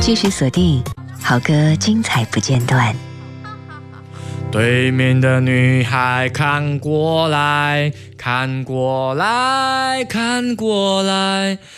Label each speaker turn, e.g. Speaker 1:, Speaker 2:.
Speaker 1: 继续锁定好歌，精彩不间断。
Speaker 2: 对面的女孩看过来，看过来，看过来，